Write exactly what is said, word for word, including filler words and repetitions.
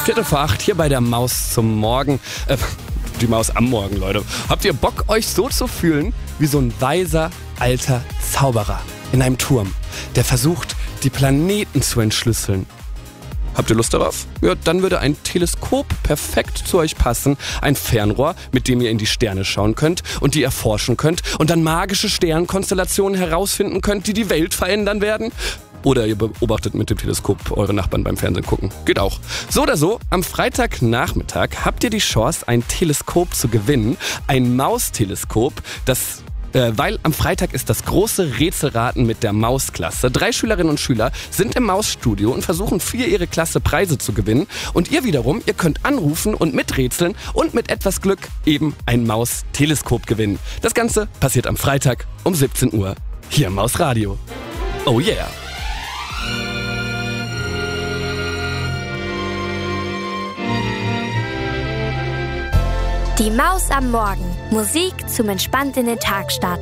Viertel vor acht hier bei der Maus zum Morgen. Äh, die Maus am Morgen, Leute. Habt ihr Bock, euch so zu fühlen wie so ein weiser, alter Zauberer in einem Turm, der versucht, die Planeten zu entschlüsseln? Habt ihr Lust darauf? Ja, dann würde ein Teleskop perfekt zu euch passen. Ein Fernrohr, mit dem ihr in die Sterne schauen könnt und die erforschen könnt und dann magische Sternkonstellationen herausfinden könnt, die die Welt verändern werden. Oder ihr beobachtet mit dem Teleskop eure Nachbarn beim Fernsehen gucken. Geht auch. So oder so, am Freitagnachmittag habt ihr die Chance, ein Teleskop zu gewinnen. Ein Mausteleskop, das... Äh, weil am Freitag ist das große Rätselraten mit der Mausklasse. Drei Schülerinnen und Schüler sind im Mausstudio und versuchen für ihre Klasse Preise zu gewinnen. Und ihr wiederum, ihr könnt anrufen und miträtseln und mit etwas Glück eben ein Mausteleskop gewinnen. Das Ganze passiert am Freitag um siebzehn Uhr hier im Mausradio. Oh yeah! Die Maus am Morgen. Musik zum entspannten Tag starten.